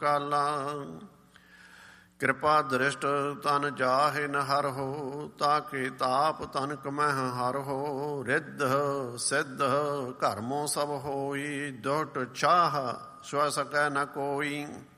ਕਾਲਾ। ਕਿਰਪਾ ਦ੍ਰਿਸ਼ਟ ਤਨ ਜਾਹਿ ਨ ਹਰ ਹੋ, ਤਾਕੇ ਤਾਪ ਤਨ ਕਮਹਿ ਹਰ ਹੋ। ਰਿੱਧ ਸਿੱਧ ਘਰਮੋ ਸਭ ਹੋਈ, ਦੁਟ ਚਾਹ ਸਵ ਸਕੈ ਨ ਕੋਈ।